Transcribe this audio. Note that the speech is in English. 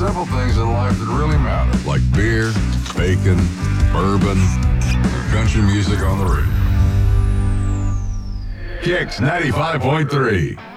simple things in life that really matter, like beer, bacon, bourbon, country music on the radio. Kicks 95.3.